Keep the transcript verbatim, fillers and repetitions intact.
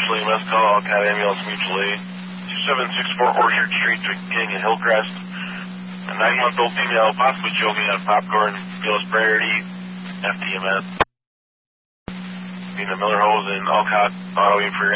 Mutual A M S call, Alcott Ambulance Mutual Aid, two seven six four Orchard Street, King and Hillcrest. A nine-month-old female possibly choking on popcorn, feels priority, F T M S. Being a Miller Hose and Alcott Auto for